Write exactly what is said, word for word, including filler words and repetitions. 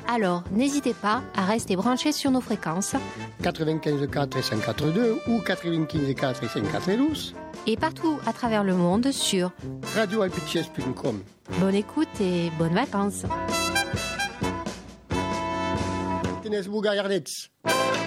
Alors, n'hésitez pas à rester branchés sur nos fréquences quatre-vingt-quinze quatre et cent quatre-vingt-deux ou quatre-vingt-quinze quatre et cent quatre-vingt-douze et partout à travers le monde sur radio alpitches point com. Bonne écoute et bonnes vacances. Tenez-vous, Gaillardets.